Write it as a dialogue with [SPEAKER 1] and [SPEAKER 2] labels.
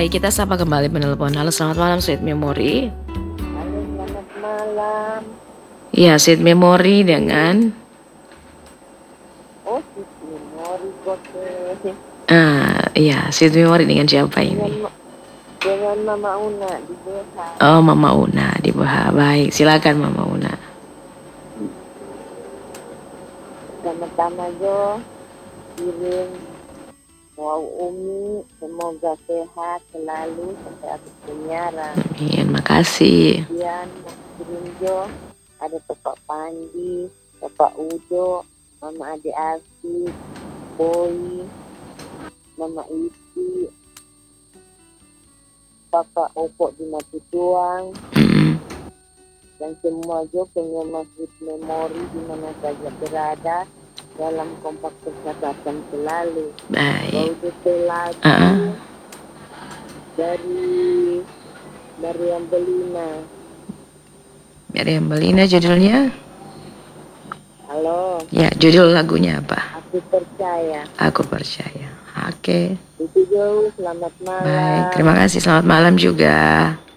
[SPEAKER 1] Baik, kita sapa kembali penelpon. Halo, selamat malam Sweet Memory.
[SPEAKER 2] Halo, selamat malam.
[SPEAKER 1] Ya, Sweet Memory dengan
[SPEAKER 2] Sweet Memory Kote.
[SPEAKER 1] iya, Sweet Memory dengan siapa ini?
[SPEAKER 2] Dengan Mama Una di Beha.
[SPEAKER 1] Oh, Mama Una di Beha. Baik, silakan Mama Una.
[SPEAKER 2] Pertama-tama Jo, kirim wow Umi, semoga sehat selalu sampai aku penyiaran.
[SPEAKER 1] Amin, makasih.
[SPEAKER 2] Kemudian kirim Jo, ada Bapak Pandi, Bapak Udo, Mama Ade Asik, Boy, Mama Isi, Bapak Opok di Matutuang, dan semua juga penggemar Sweet Memory di mana saja berada dalam kompak persahabatan selalu.
[SPEAKER 1] Baik.
[SPEAKER 2] Bau lagu dari Mariam Belina.
[SPEAKER 1] Mariam Belina judulnya?
[SPEAKER 2] Halo.
[SPEAKER 1] Ya, judul lagunya apa?
[SPEAKER 2] Aku percaya.
[SPEAKER 1] Aku percaya. Oke.
[SPEAKER 2] Itu Jo, selamat malam.
[SPEAKER 1] Baik, terima kasih. Selamat malam juga.